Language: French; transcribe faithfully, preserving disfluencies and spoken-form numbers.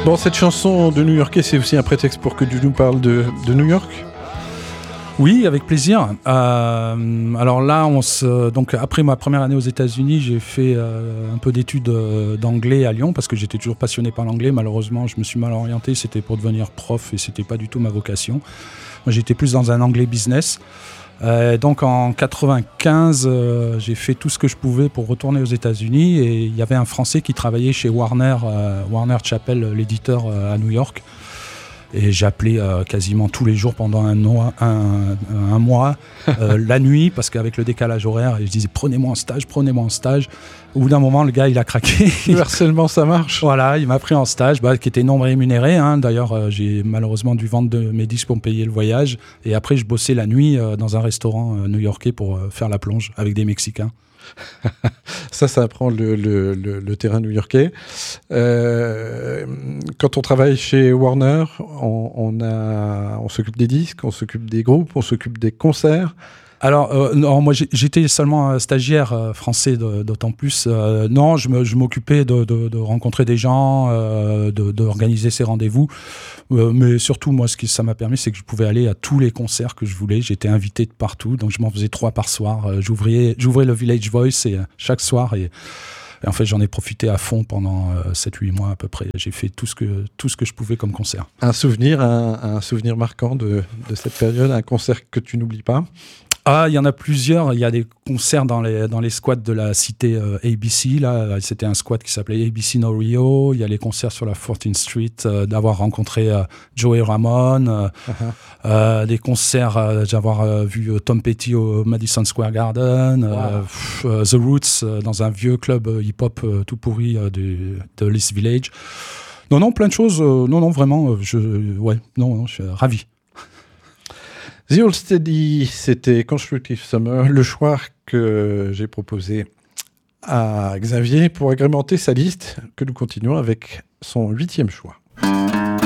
Bon, cette chanson de New-Yorkais, c'est aussi un prétexte pour que tu nous parles de, de New York ? Oui, avec plaisir. Euh, alors là, on se, donc après ma première année aux États-Unis, j'ai fait euh, un peu d'études euh, d'anglais à Lyon parce que j'étais toujours passionné par l'anglais. Malheureusement, je me suis mal orienté. C'était pour devenir prof et c'était pas du tout ma vocation. Moi, j'étais plus dans un anglais business. Euh, donc en quatre-vingt-quinze, euh, j'ai fait tout ce que je pouvais pour retourner aux États-Unis et il y avait un Français qui travaillait chez Warner, euh, Warner Chappell, l'éditeur euh, à New York. Et j'appelais euh, quasiment tous les jours pendant un, no- un, un mois, euh, la nuit, parce qu'avec le décalage horaire, et je disais prenez-moi en stage, prenez-moi en stage. Au bout d'un moment, le gars, il a craqué. Le harcèlement, ça marche. Voilà, il m'a pris en stage, bah, qui était non rémunéré. Hein. D'ailleurs, euh, j'ai malheureusement dû vendre de, mes disques pour me payer le voyage. Et après, je bossais la nuit euh, dans un restaurant euh, new-yorkais pour euh, faire la plonge avec des Mexicains. Ça, ça apprend le, le, le, le terrain new-yorkais. Euh, quand on travaille chez Warner, on, on, a, on s'occupe des disques, on s'occupe des groupes, on s'occupe des concerts. Alors, euh, non, moi j'étais seulement un stagiaire euh, français, de, d'autant plus. Euh, non, je, me, je m'occupais de, de, de rencontrer des gens, euh, de, d'organiser ces rendez-vous. Euh, mais surtout, moi, ce que ça m'a permis, c'est que je pouvais aller à tous les concerts que je voulais. J'étais invité de partout, donc je m'en faisais trois par soir. Euh, j'ouvrais, j'ouvrais le Village Voice et, euh, chaque soir. Et, et en fait, j'en ai profité à fond pendant euh, sept huit mois à peu près. J'ai fait tout ce que, tout ce que je pouvais comme concert. Un souvenir, un, un souvenir marquant de, de cette période, un concert que tu n'oublies pas ? Ah, il y en a plusieurs. Il y a des concerts dans les, dans les squats de la cité euh, A B C. Là, c'était un squat qui s'appelait A B C No Rio. Il y a les concerts sur la fourteenth Street, euh, d'avoir rencontré euh, Joey Ramone. Euh, uh-huh. euh, des concerts, euh, d'avoir euh, vu euh, Tom Petty au Madison Square Garden. Wow. Euh, pff, euh, The Roots, euh, dans un vieux club euh, hip-hop euh, tout pourri euh, de, de l'East Village. Non, non, plein de choses. Euh, non, non, vraiment, euh, je, ouais, non, non, je suis ravi. The Old Steady, c'était Constructive Summer, le choix que j'ai proposé à Xavier pour agrémenter sa liste, que nous continuons avec son huitième choix.